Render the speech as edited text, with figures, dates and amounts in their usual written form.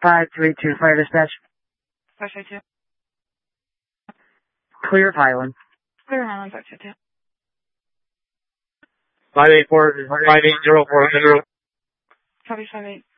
5282 Fire Dispatch. 552. Clear of Highland. Clear Highland 552. 580 400. Copy 58.